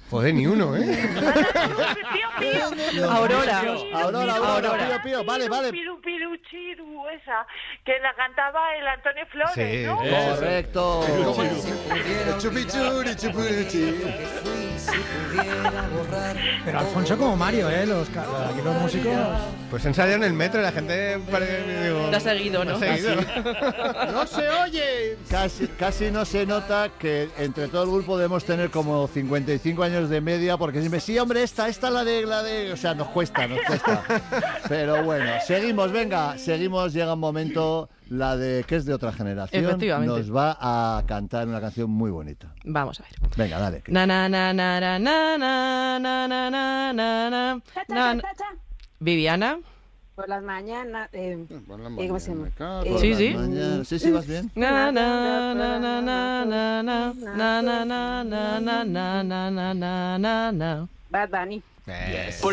Joder, ni uno, ¿eh? Aurora. Pío. Vale. Piru, chiru, esa, que la cantaba el Antonio Flores, Sí. ¿no? Correcto. Chupichuri, chupichi. Pero Alfonso como Mario, aquí los músicos... Pues ensayan en el metro y la gente digo, Lo ha seguido, ¿no? lo ha seguido. ¡No se oye! Casi no se nota que entre todo el grupo debemos tener como 55 años de media, porque siempre, sí, hombre, esta es la de... O sea, nos cuesta. Pero bueno, seguimos, llega un momento, la de que es de otra generación. Efectivamente. Nos va a cantar una canción muy bonita. Vamos a ver. Venga, dale. Na na na na na na na na na na na na. Viviana. Por las mañanas. ¿Cómo se llama? Sí. Sí, vas bien. Na na na na na na na na na na na na na na na na. Bad Bunny. Yes.